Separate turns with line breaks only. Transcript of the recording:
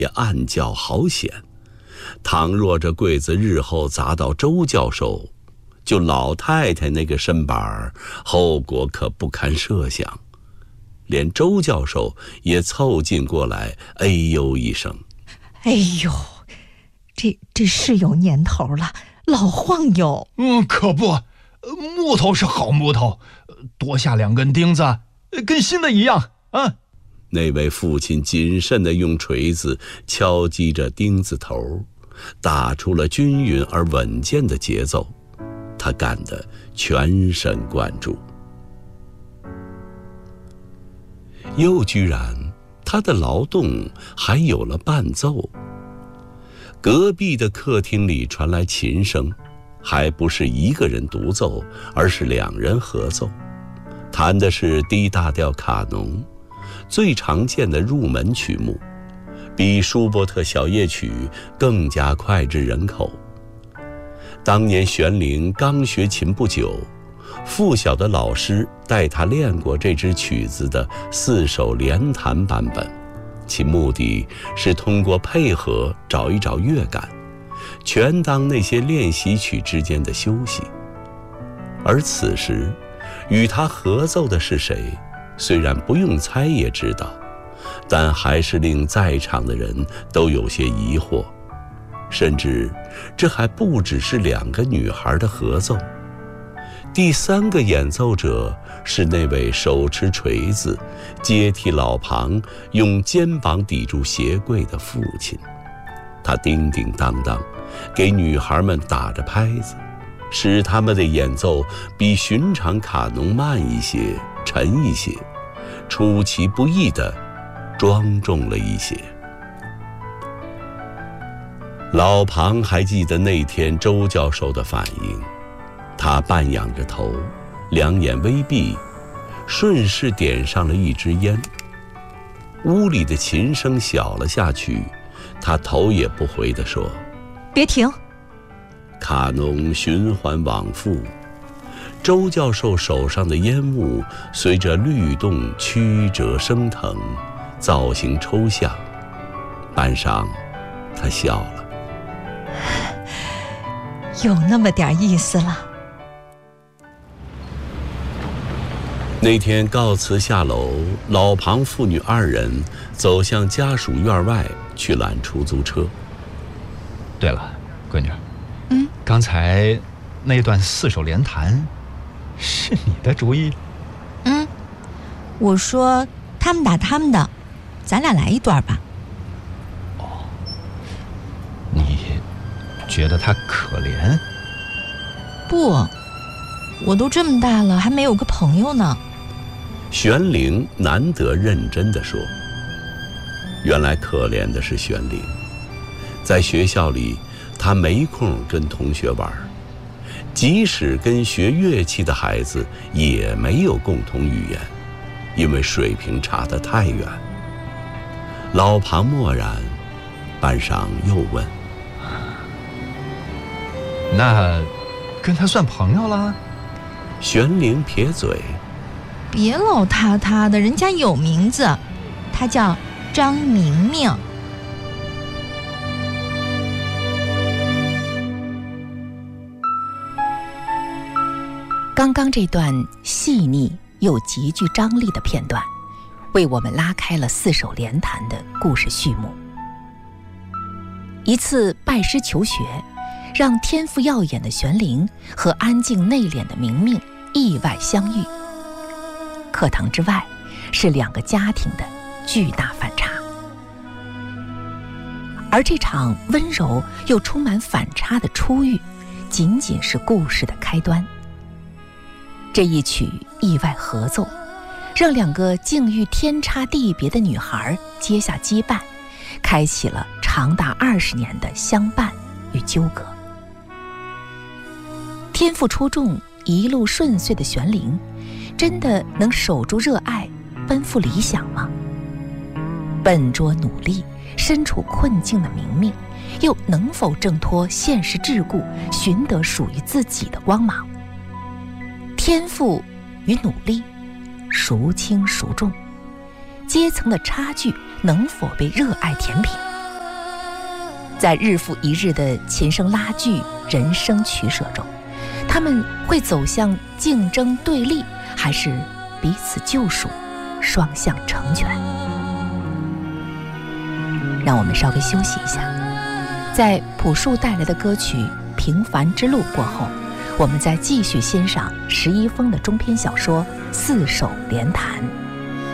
也暗叫好险。倘若这柜子日后砸到周教授，就老太太那个身板，后果可不堪设想。连周教授也凑近过来，哎呦一声：“
哎呦，这是有年头了，老晃悠。”
可不，木头是好木头，多下2根钉子，跟新的一样啊。
那位父亲谨慎地用锤子敲击着钉子头，打出了均匀而稳健的节奏，他干得全神贯注。又居然他的劳动还有了伴奏。隔壁的客厅里传来琴声，还不是一个人独奏，而是2人合奏，弹的是 D 大调卡农，最常见的入门曲目，比舒伯特小夜曲更加脍炙人口。当年玄龄刚学琴不久，附小的老师带他练过这支曲子的4手连弹版本，其目的是通过配合找一找乐感，全当那些练习曲之间的休息。而此时与他合奏的是谁，虽然不用猜也知道，但还是令在场的人都有些疑惑，甚至这还不只是2个女孩的合奏。第3个演奏者是那位手持锤子接替老庞用肩膀抵住鞋柜的父亲，他叮叮当当给女孩们打着拍子，使他们的演奏比寻常卡农慢一些，沉一些，出其不意地庄重了一些。老庞还记得那天周教授的反应，他半仰着头，2眼微闭，顺势点上了一支烟。屋里的琴声小了下去，他头也不回地说：“
别停。”
卡农循环往复，周教授手上的烟雾随着律动曲折升腾，造型抽象。半晌，他笑了：“
有那么点意思了。”
那天告辞下楼，老庞父女2人走向家属院外去拦出租车。
对了，闺女，刚才那段4手连弹是你的主意？
我说他们打他们的，咱俩来一段吧。
哦，你觉得他可怜？
不，我都这么大了，还没有个朋友呢。
玄龄难得认真地说：“原来可怜的是玄龄，在学校里他没空跟同学玩，即使跟学乐器的孩子也没有共同语言，因为水平差得太远。”老庞默然，半晌又问：“
那跟他算朋友啦？”
玄龄撇嘴：“
别老他的，人家有名字，他叫张明明。”
刚刚这段细腻又极具张力的片段，为我们拉开了4手连弹的故事序幕。一次拜师求学，让天赋耀眼的玄龄和安静内敛的明明意外相遇。课堂之外，是2个家庭的巨大反差。而这场温柔又充满反差的初遇，仅仅是故事的开端。这一曲意外合奏，让2个境遇天差地别的女孩结下羁绊，开启了长达20年的相伴与纠葛。天赋出众、一路顺遂的玄龄，真的能守住热爱，奔赴理想吗？笨拙努力、身处困境的明明，又能否挣脱现实桎梏，寻得属于自己的光芒？天赋与努力，孰轻孰重？阶层的差距能否被热爱填平？ 在日复一日的琴声拉锯、人生取舍中，他们会走向竞争对立，还是彼此救赎、双向成全？让我们稍微休息一下，在朴树带来的歌曲《平凡之路》过后，我们再继续欣赏石一峰的中篇小说《四手联弹》。